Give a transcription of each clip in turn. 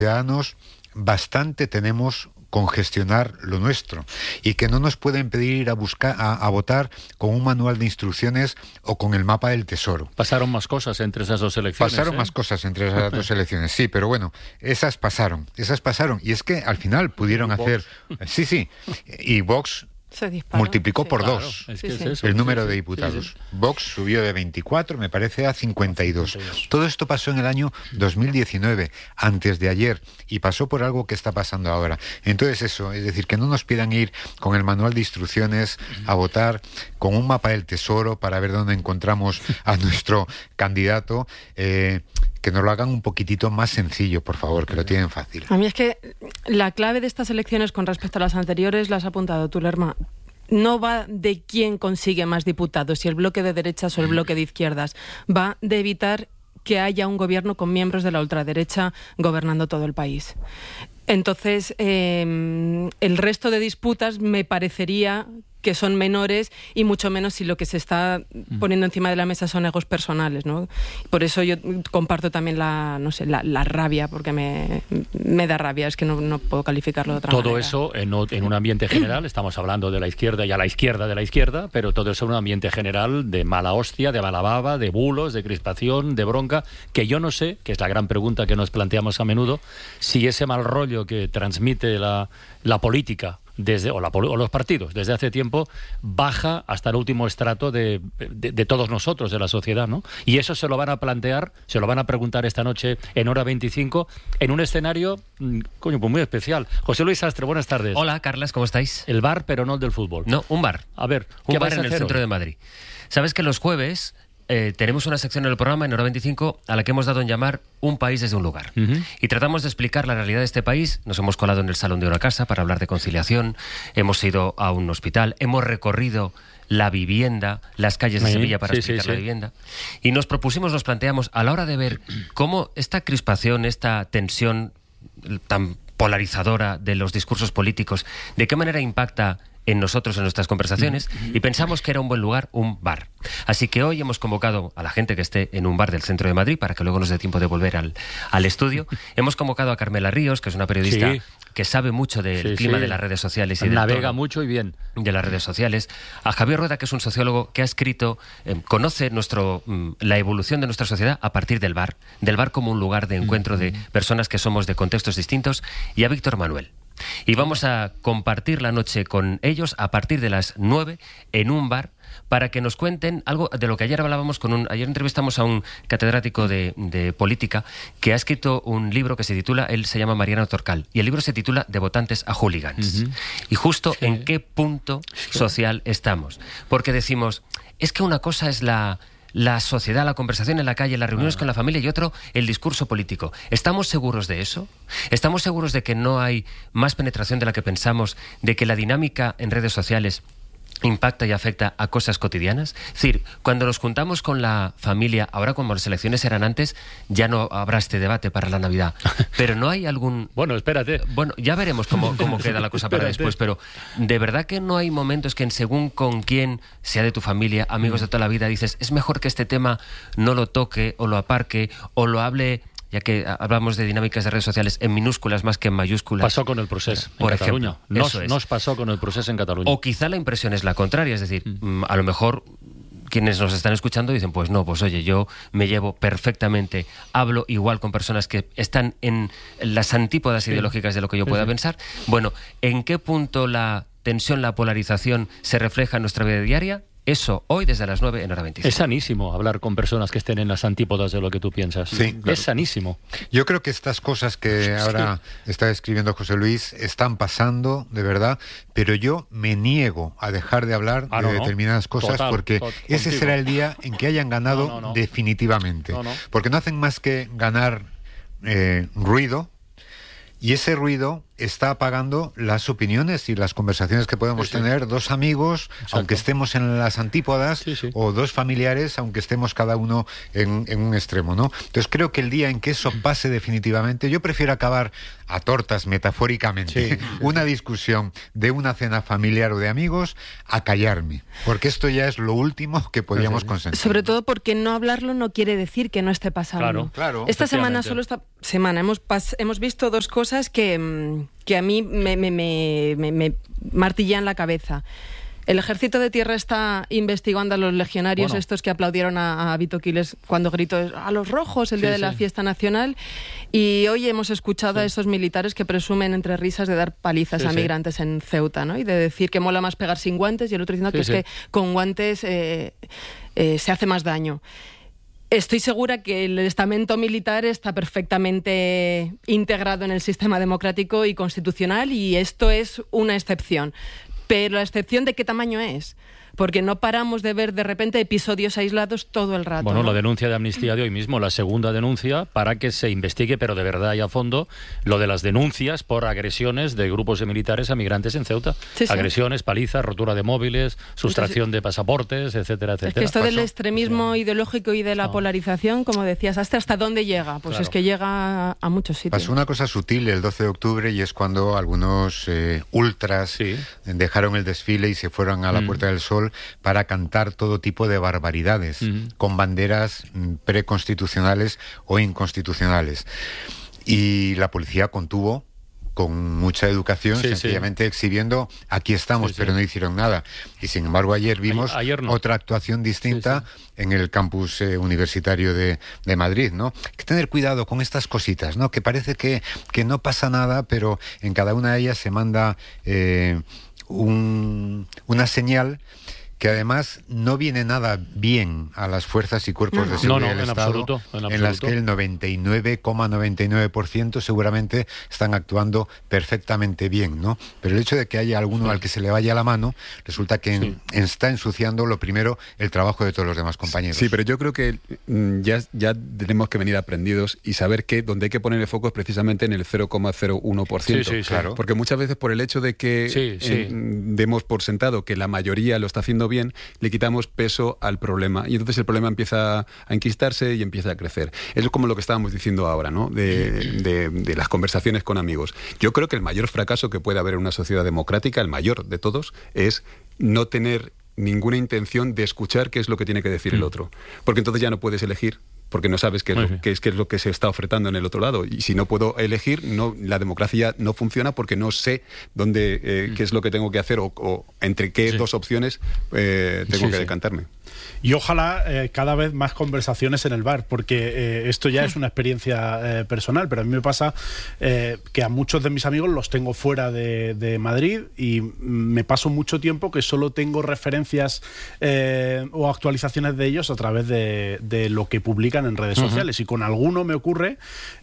ciudadanos bastante tenemos con gestionar lo nuestro y que no nos pueden pedir ir a votar con un manual de instrucciones o con el mapa del tesoro. Pasaron más cosas entre esas dos elecciones. Pasaron más cosas entre esas dos elecciones, sí, pero bueno, esas pasaron. Y es que al final pudieron hacer... Sí, y Vox multiplicó por dos el número de diputados. Vox subió de 24, me parece, a 52. Todo esto pasó en el año 2019, antes de ayer, y pasó por algo que está pasando ahora. Entonces eso, es decir, que no nos pidan ir con el manual de instrucciones a votar, con un mapa del tesoro para ver dónde encontramos a nuestro candidato, que nos lo hagan un poquitito más sencillo, por favor, que lo tienen fácil. A mí es que la clave de estas elecciones con respecto a las anteriores, las has apuntado tú, Lerma, no va de quién consigue más diputados, si el bloque de derechas o el bloque de izquierdas, va de evitar que haya un gobierno con miembros de la ultraderecha gobernando todo el país. Entonces, el resto de disputas me parecería que son menores y mucho menos si lo que se está poniendo encima de la mesa son egos personales, ¿no? Por eso yo comparto también la rabia, porque me da rabia, es que no puedo calificarlo de otra manera. Todo eso en un ambiente general, estamos hablando de la izquierda y a la izquierda de la izquierda, pero todo eso en un ambiente general de mala hostia, de mala baba, de bulos, de crispación, de bronca, que yo no sé, que es la gran pregunta que nos planteamos a menudo, si ese mal rollo que transmite la política o los partidos desde hace tiempo baja hasta el último estrato de todos nosotros, de la sociedad, ¿no? Y eso se lo van a plantear, se lo van a preguntar esta noche en Hora 25 en un escenario, pues muy especial. José Luis Sastre, buenas tardes. Hola, Carlas, ¿cómo estáis? El bar, pero no el del fútbol. No, un bar. A ver, un bar en el centro de Madrid. ¿Sabes que los jueves tenemos una sección en el programa, en Hora 25, a la que hemos dado en llamar Un país desde un lugar? Y tratamos de explicar la realidad de este país. Nos hemos colado en el salón de una casa para hablar de conciliación, hemos ido a un hospital, hemos recorrido la vivienda, las calles de Sevilla para explicar la vivienda. Y nos planteamos, a la hora de ver cómo esta crispación, esta tensión tan polarizadora de los discursos políticos, de qué manera impacta en nosotros, en nuestras conversaciones, y pensamos que era un buen lugar, un bar. Así que hoy hemos convocado a la gente que esté en un bar del centro de Madrid, para que luego nos dé tiempo de volver al estudio. Hemos convocado a Carmela Ríos, que es una periodista que sabe mucho del clima de las redes sociales y navega mucho y bien de las redes sociales, a Javier Rueda, que es un sociólogo que ha escrito, conoce la evolución de nuestra sociedad a partir del bar como un lugar de encuentro de personas que somos de contextos distintos, y a Víctor Manuel. Y vamos a compartir la noche con ellos a partir de las 9 en un bar, para que nos cuenten algo de lo que ayer hablábamos ayer entrevistamos a un catedrático de política que ha escrito un libro que se titula, él se llama Mariano Torcal, y el libro se titula De votantes a hooligans. Y justo en qué punto social estamos. Porque decimos, es que una cosa es la sociedad, la conversación en la calle, las reuniones con la familia, y otro, el discurso político. ¿Estamos seguros de eso? ¿Estamos seguros de que no hay más penetración de la que pensamos, de que la dinámica en redes sociales impacta y afecta a cosas cotidianas? Es decir, cuando nos juntamos con la familia, ahora como las elecciones eran antes, ya no habrá este debate para la Navidad, pero no hay algún... Bueno, espérate. Bueno, ya veremos cómo queda la cosa para después, pero ¿de verdad que no hay momentos que según con quién, sea de tu familia, amigos de toda la vida, dices, es mejor que este tema no lo toque o lo aparque o lo hable, ya que hablamos de dinámicas de redes sociales, en minúsculas más que en mayúsculas? Pasó con el Procés en Cataluña. Nos pasó con el Procés en Cataluña. O quizá la impresión es la contraria, es decir, a lo mejor quienes nos están escuchando dicen, pues no, pues oye, yo me llevo perfectamente, hablo igual con personas que están en las antípodas ideológicas de lo que yo pueda pensar. Bueno, ¿en qué punto la tensión, la polarización se refleja en nuestra vida diaria? Eso hoy desde las 9 en Hora 25. Es sanísimo hablar con personas que estén en las antípodas de lo que tú piensas. Sí, claro. Es sanísimo. Yo creo que estas cosas que ahora está describiendo José Luis están pasando, de verdad, pero yo me niego a dejar de hablar de determinadas cosas, porque ese será el día en que hayan ganado definitivamente. Porque no hacen más que ganar ruido, y ese ruido está apagando las opiniones y las conversaciones que podemos tener dos amigos, aunque estemos en las antípodas, o dos familiares, aunque estemos cada uno en un extremo, ¿no? Entonces creo que el día en que eso pase definitivamente, yo prefiero acabar a tortas, metafóricamente, una discusión de una cena familiar o de amigos, a callarme, porque esto ya es lo último que podríamos consentir. Sobre todo porque no hablarlo no quiere decir que no esté pasando. Claro. Esta semana, solo esta semana, hemos visto dos cosas que a mí me martillan la cabeza. El Ejército de Tierra está investigando a los legionarios estos que aplaudieron a Vito Quiles cuando gritó a los rojos el día de la fiesta nacional, y hoy hemos escuchado a esos militares que presumen entre risas de dar palizas a migrantes en Ceuta, ¿no? Y de decir que mola más pegar sin guantes, y el otro diciendo que es que con guantes se hace más daño. Estoy segura que el estamento militar está perfectamente integrado en el sistema democrático y constitucional, y esto es una excepción. Pero la excepción, ¿de qué tamaño es? Porque no paramos de ver de repente episodios aislados todo el rato. Bueno, la denuncia de Amnistía de hoy mismo, la segunda denuncia para que se investigue, pero de verdad y a fondo, lo de las denuncias por agresiones de grupos de militares a migrantes en Ceuta. Agresiones, palizas, rotura de móviles, sustracción de pasaportes, etcétera, etcétera. Es que esto del extremismo ideológico y de la polarización, como decías, ¿hasta dónde llega? Pues es que llega a muchos sitios. Pasó una cosa sutil el 12 de octubre, y es cuando algunos ultras dejaron el desfile y se fueron a la Puerta del Sol para cantar todo tipo de barbaridades con banderas preconstitucionales o inconstitucionales. Y la policía contuvo con mucha educación, sencillamente exhibiendo aquí estamos, pero no hicieron nada. Y sin embargo ayer vimos otra actuación distinta en el campus universitario de Madrid, ¿no? Hay que tener cuidado con estas cositas, ¿no? Que parece que no pasa nada, pero en cada una de ellas se manda una señal que además no viene nada bien a las fuerzas y cuerpos de seguridad del Estado, en las que el 99,99% seguramente están actuando perfectamente bien, ¿no? Pero el hecho de que haya alguno al que se le vaya la mano, resulta que está ensuciando, lo primero, el trabajo de todos los demás compañeros. Sí, pero yo creo que ya tenemos que venir aprendidos y saber que donde hay que poner el foco es precisamente en el 0,01%. Claro. Porque muchas veces por el hecho de que demos por sentado que la mayoría lo está haciendo bien, le quitamos peso al problema, y entonces el problema empieza a enquistarse y empieza a crecer. Es como lo que estábamos diciendo ahora, ¿no? De las conversaciones con amigos. Yo creo que el mayor fracaso que puede haber en una sociedad democrática, el mayor de todos, es no tener ninguna intención de escuchar qué es lo que tiene que decir el otro. Porque entonces ya no puedes elegir, porque no sabes qué es lo que se está ofertando en el otro lado. Y si no puedo elegir, la democracia no funciona, porque no sé qué es lo que tengo que hacer o entre qué dos opciones tengo que decantarme. Y ojalá cada vez más conversaciones en el bar, porque esto ya es una experiencia personal, pero a mí me pasa que a muchos de mis amigos los tengo fuera de Madrid, y me paso mucho tiempo que solo tengo referencias o actualizaciones de ellos a través de lo que publican en redes sociales, y con alguno me ocurre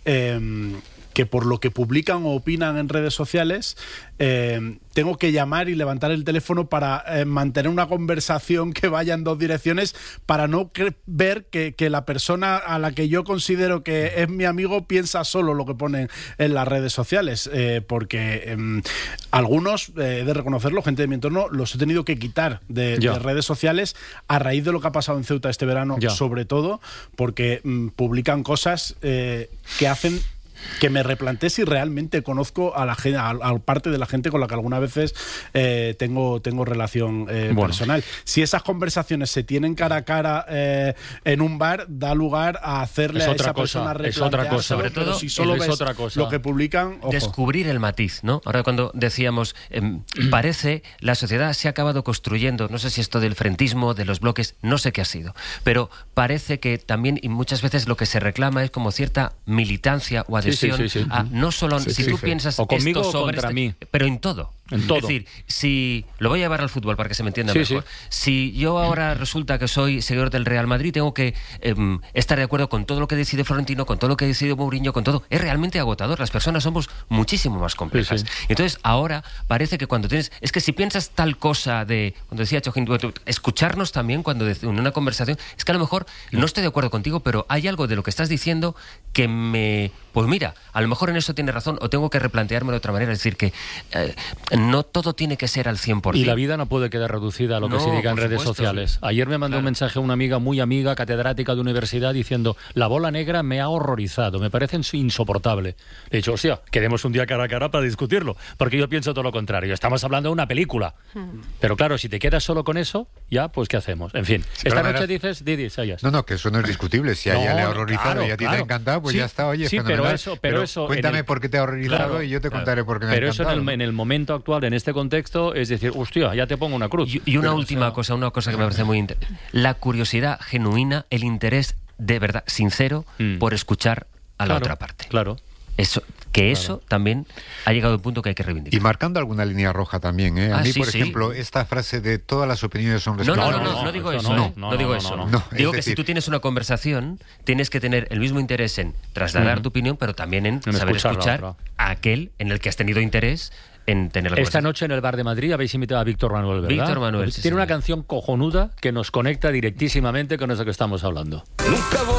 que por lo que publican o opinan en redes sociales tengo que llamar y levantar el teléfono para mantener una conversación que vaya en dos direcciones, para no ver que la persona a la que yo considero que es mi amigo piensa solo lo que ponen en las redes sociales, porque algunos, he de reconocerlo, gente de mi entorno, los he tenido que quitar de redes sociales a raíz de lo que ha pasado en Ceuta este verano, sobre todo porque publican cosas que hacen que me replanteé si realmente conozco a la gente, a parte de la gente con la que algunas veces tengo relación personal. Si esas conversaciones se tienen cara a cara en un bar, da lugar a hacerle a esa persona replantearse. Es otra cosa, sobre todo, si solo ves lo que publican, ojo. Descubrir el matiz, ¿no? Ahora, cuando decíamos, parece la sociedad se ha acabado construyendo, no sé si esto del frentismo, de los bloques, no sé qué ha sido, pero parece que también, y muchas veces lo que se reclama es como cierta militancia o adhesión a no solo si tú piensas o conmigo esto o sobre contra mí, pero en todo. En todo. Es decir, si lo voy a llevar al fútbol para que se me entienda mejor. Sí. Si yo ahora resulta que soy seguidor del Real Madrid, tengo que estar de acuerdo con todo lo que decide Florentino, con todo lo que decide Mourinho, con todo. Es realmente agotador. Las personas somos muchísimo más complejas. Sí. Entonces, ahora parece que cuando tienes... Es que si piensas tal cosa de... Cuando decía Chojín, escucharnos también cuando en una conversación... Es que a lo mejor no estoy de acuerdo contigo, pero hay algo de lo que estás diciendo que me... Pues mira, a lo mejor en eso tienes razón o tengo que replantearme de otra manera. Es decir, que no todo tiene que ser al 100%. Y la vida no puede quedar reducida a lo que se diga en redes sociales. Ayer me mandó un mensaje una amiga muy amiga, catedrática de universidad, diciendo: la bola negra me ha horrorizado, me parece insoportable. Le he dicho, hostia, quedemos un día cara a cara para discutirlo, porque yo pienso todo lo contrario. Estamos hablando de una película. Pero claro, si te quedas solo con eso, ya, pues ¿qué hacemos? En fin, sí, esta noche dices, Didi, Sayas. No, que eso no es discutible. Si a ella le ha horrorizado y a ti te ha encantado, pues sí, ya está, oye, sí, pero eso... Cuéntame por qué te ha horrorizado y yo te contaré por qué me ha encantado. Pero eso en el momento actual, en este contexto, es decir, hostia, ya te pongo una cruz. Y una última cosa, una cosa que me parece muy interesante. La curiosidad genuina, el interés de verdad sincero por escuchar a la otra parte. Claro. Eso también ha llegado a un punto que hay que reivindicar. Y marcando alguna línea roja también, ¿eh? A mí, por ejemplo, esta frase de todas las opiniones son respetables. No digo eso. No digo eso. Digo que si tú tienes una conversación, tienes que tener el mismo interés en trasladar tu opinión, pero también en saber escuchar a aquel en el que has tenido interés en tener la Esta noche en el Bar de Madrid habéis invitado a Víctor Manuel, ¿verdad? Víctor Manuel, Tiene una canción cojonuda que nos conecta directísimamente con eso que estamos hablando. Nunca voy